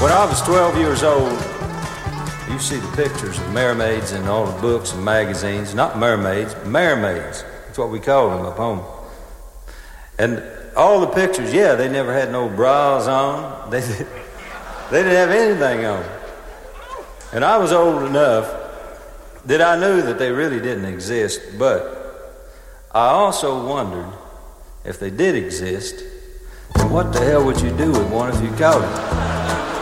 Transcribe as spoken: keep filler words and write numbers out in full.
When I was twelve years old, you see the pictures of mermaids in all the books and magazines. Not mermaids, mermaids. That's what we called them up home. And all the pictures, yeah, they never had no bras on. They, they didn't have anything on. And I was old enough that I knew that they really didn't exist, but I also wondered if they did exist, what the hell would you do with one if you caught it?